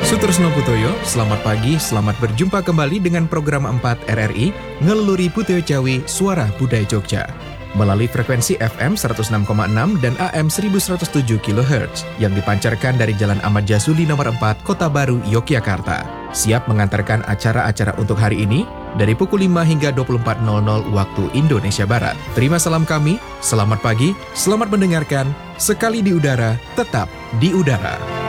Sutresno Putoyo, selamat pagi, selamat berjumpa kembali dengan program 4 RRI Ngeluluri Putoyo Jawi Suara Budaya Jogja. Melalui frekuensi FM 106,6 dan AM 1107 kHz yang dipancarkan dari Jalan Ahmad Yazuli nomor 4, Kota Baru, Yogyakarta. Siap mengantarkan acara-acara untuk hari ini dari pukul 5 hingga 24.00 waktu Indonesia Barat. Terima salam kami, selamat pagi, selamat mendengarkan, sekali di udara, tetap di udara.